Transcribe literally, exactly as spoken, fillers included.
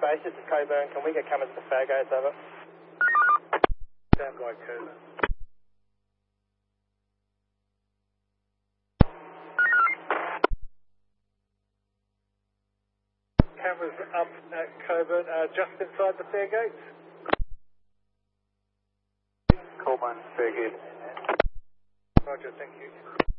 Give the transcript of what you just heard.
base, this is Coburn. Can we get cameras at the fare gates, over? Stand by, Coburn. Cameras up at Coburn, uh, just inside the fare gates. Coburn, fare gate. Roger, thank you.